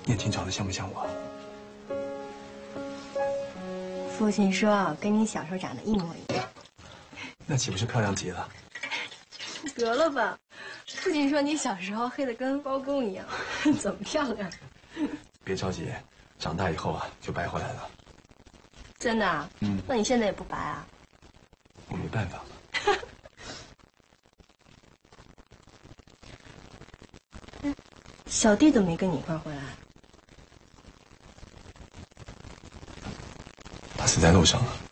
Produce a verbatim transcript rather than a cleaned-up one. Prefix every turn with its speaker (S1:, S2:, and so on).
S1: 念青长得像不像我？
S2: 父亲说跟你小时候长得一模一样。
S1: 那岂不是漂亮极了？
S2: 得了吧，父亲说你小时候黑的跟包公一样，怎么漂亮？
S1: 别着急，长大以后啊就白回来了。
S2: 真的啊？
S1: 嗯。
S2: 那你现在也不白啊？
S1: 我没办法。
S2: 小弟怎么没跟你一块回来？
S1: 他死在路上了。